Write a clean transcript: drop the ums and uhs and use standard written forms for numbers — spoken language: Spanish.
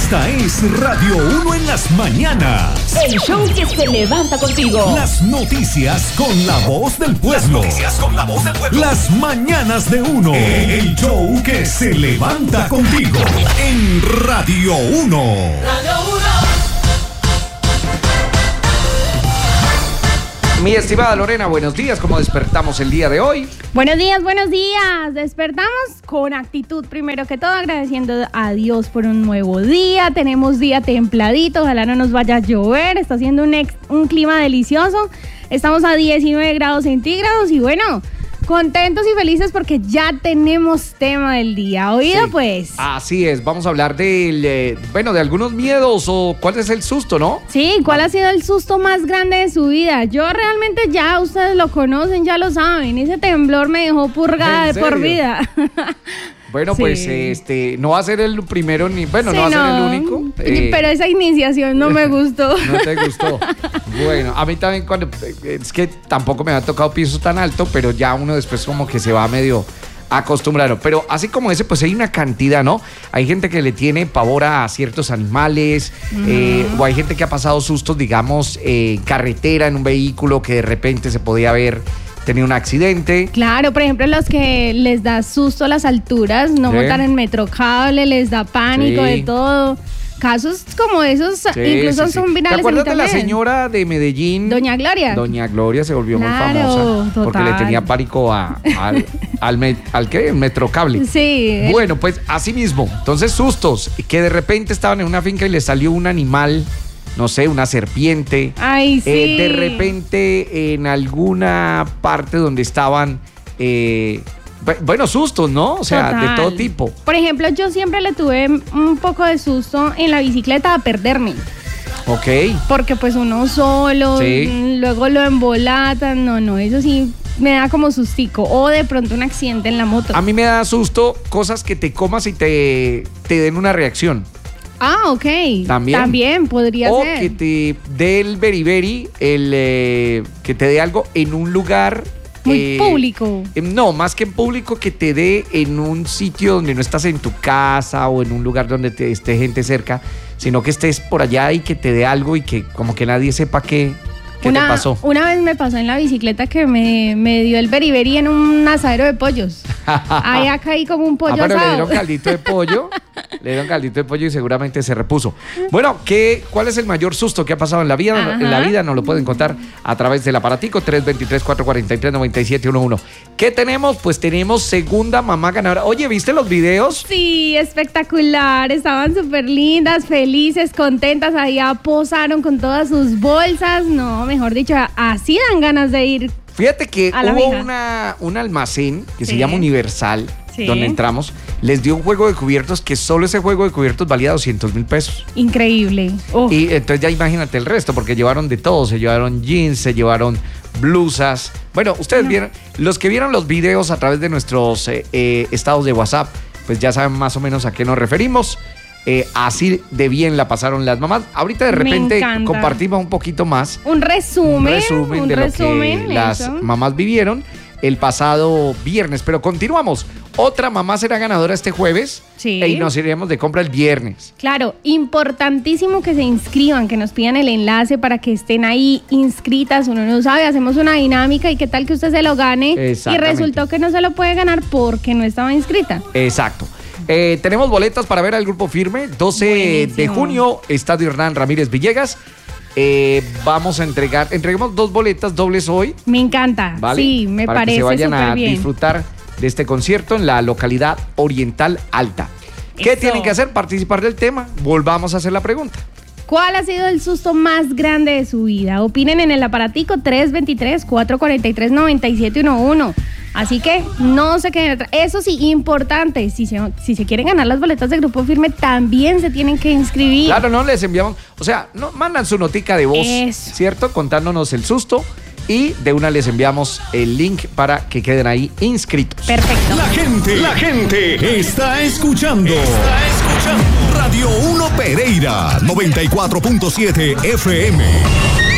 Esta es Radio 1 en las mañanas. El show que se levanta contigo. Las noticias con la voz del pueblo. Las mañanas de 1. El show que se levanta contigo. En Radio 1. Radio 1. Mi estimada Lorena, buenos días. ¿Cómo despertamos el día de hoy? Buenos días. Despertamos con actitud, primero que todo, agradeciendo a Dios por un nuevo día. Tenemos día templadito, ojalá no nos vaya a llover. Está haciendo un clima delicioso. Estamos a 19 grados centígrados y bueno, contentos y felices porque ya tenemos tema del día. ¿Oído, Sí, pues? Así es, vamos a hablar de algunos miedos o cuál es el susto, ¿no? Sí, ¿cuál ha sido el susto más grande de su vida? Yo realmente ya, ustedes lo conocen, ya lo saben. Ese temblor me dejó purgada ¿En de por serio? vida. Bueno, Sí. pues no va a ser el primero ni, bueno, Sí, no va a ser el único. Pero esa iniciación no me gustó. ¿No te gustó? Bueno, a mí también es que tampoco me ha tocado piso tan alto, pero ya uno después como que se va medio acostumbrado. Pero así como ese, pues hay una cantidad, ¿no? Hay gente que le tiene pavor a ciertos animales, o hay gente que ha pasado sustos, digamos, en carretera, en un vehículo que de repente se podía haber tenido un accidente. Claro, por ejemplo, los que les da susto a las alturas, no Sí. montan en metrocable, les da pánico Sí. de todo. Casos como esos incluso son virales. ¿Te acuerdas en de la internet? señora de Medellín? Doña Gloria. Doña Gloria se volvió muy Claro, famosa porque total. le tenía pánico al ¿qué? El metrocable. Sí. Bueno, pues así mismo. Entonces, sustos, que de repente estaban en una finca y les salió un animal, no sé, una serpiente. Ay, sí. De repente, en alguna parte donde estaban, bueno, sustos, ¿no? O sea, Total. de todo tipo. Por ejemplo, yo siempre le tuve un poco de susto en la bicicleta a perderme. Ok. Porque pues uno solo, Sí. luego lo embolatan. No, eso sí me da como sustico. O de pronto un accidente en la moto. A mí me da susto cosas que te comas y te den una reacción. Ah, ok. También podría O ser. que te dé el beriberi, que te dé algo en un lugar Muy público. No, más que en público, que te dé en un sitio donde no estás en tu casa o en un lugar donde esté gente cerca, sino que estés por allá y que te dé algo y que como que nadie sepa qué te pasó. Una vez me pasó en la bicicleta que me dio el beriberi en un asadero de pollos. Ahí acá caí como un pollo Pero le asado. dieron caldito de pollo. Le dieron caldito de pollo y seguramente se repuso. Bueno, ¿cuál es el mayor susto que ha pasado en la vida? Ajá. En la vida nos lo pueden contar a través del aparatico 323-443-9711. ¿Qué tenemos? Pues tenemos segunda mamá ganadora. Oye, ¿viste los videos? Sí, espectacular. Estaban súper lindas, felices, contentas. Allá posaron con todas sus bolsas. No, mejor dicho, así dan ganas de ir. Fíjate que A la hubo fija. un almacén que se Sí. llama Universal, Sí. donde entramos, les dio un juego de cubiertos que solo ese juego de cubiertos valía 200,000 pesos. Increíble. Uf. Y entonces ya imagínate el resto, porque llevaron de todo, se llevaron jeans, se llevaron blusas. Bueno, ustedes vieron, los que vieron los videos a través de nuestros estados de WhatsApp, pues ya saben más o menos a qué nos referimos. Así de bien la pasaron las mamás. Ahorita de Me repente encanta. compartimos un poquito más. Un resumen. De lo que las eso. mamás vivieron el pasado viernes. Pero continuamos. Otra mamá será ganadora este jueves. Sí. Y nos iremos de compra el viernes. Claro, importantísimo que se inscriban, que nos pidan el enlace para que estén ahí inscritas. Uno no sabe, hacemos una dinámica y qué tal que usted se lo gane y Exactamente. resultó que no se lo puede ganar porque no estaba inscrita. Exacto. Tenemos boletas para ver al Grupo Firme. 12 de Buenísimo. junio, Estadio Hernán Ramírez Villegas. Vamos a entreguemos 2 boletas dobles hoy. Me encanta. ¿Vale? Sí, me para parece que se vayan a súper bien. disfrutar de este concierto en la localidad Oriental Alta. ¿Qué Eso. tienen que hacer? Participar del tema. Volvamos a hacer la pregunta. ¿Cuál ha sido el susto más grande de su vida? Opinen en el aparatico 323-443-9711. Así que no se queden atrás. Eso sí, importante, si se quieren ganar las boletas de Grupo Firme, también se tienen que inscribir. Claro, no les enviamos, o sea, no, mandan su notica de voz, Eso. ¿cierto? Contándonos el susto y de una les enviamos el link para que queden ahí inscritos. Perfecto. La gente está escuchando. Radio 1 Pereira, 94.7 FM.